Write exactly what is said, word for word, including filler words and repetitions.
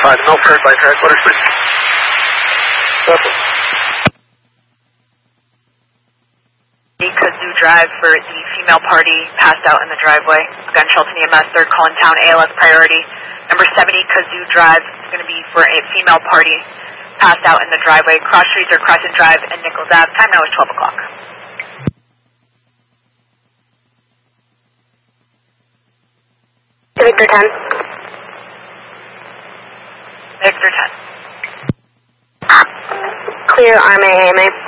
five, no first by track, what is it? Kazoo Drive for the female party passed out in the driveway. Gun Shelton E M S, third call in town, A L S priority. Number seventy Kazoo Drive is going to be for a female party passed out in the driveway. Cross streets are Crescent Drive and Nichols Ave. Time now is twelve o'clock. Victor ten. Victor ten. Clear, R M A, A M A.